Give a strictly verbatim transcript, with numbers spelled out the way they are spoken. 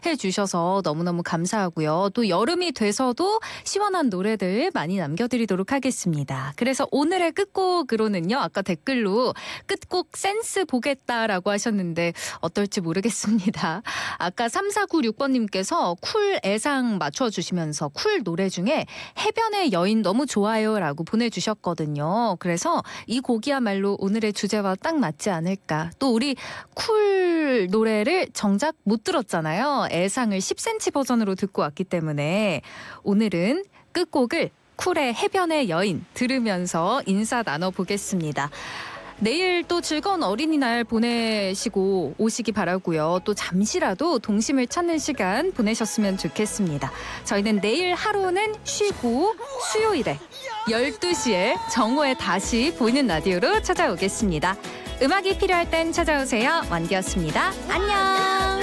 해주셔서 너무너무 감사하고요. 또 여름이 돼서도 시원한 노래들 많이 남겨드리도록 하겠습니다. 그래서 오늘의 끝곡으로는요. 아까 댓글로 끝곡 센스 보겠다라고 하셨는데 어떨지 모르겠습니다. 아까 삼사구육 번님께서 쿨 애상 맞춰주시면서 쿨 노래 중에 해변의 여인 너무 좋아요 라고 보내주셨거든요. 그래서 이 곡이야말로 오늘의 주제와 딱 맞지 않을까. 또 우리 쿨 노래를 정작 못 들었잖아요. 애상을 십 센티미터 버전으로 듣고 왔기 때문에 오늘은 끝곡을 쿨의 해변의 여인 들으면서 인사 나눠보겠습니다. 내일 또 즐거운 어린이날 보내시고 오시기 바라고요. 또 잠시라도 동심을 찾는 시간 보내셨으면 좋겠습니다. 저희는 내일 하루는 쉬고 수요일에 열두 시에 정오에 다시 보이는 라디오로 찾아오겠습니다. 음악이 필요할 땐 찾아오세요. 완디였습니다. 안녕.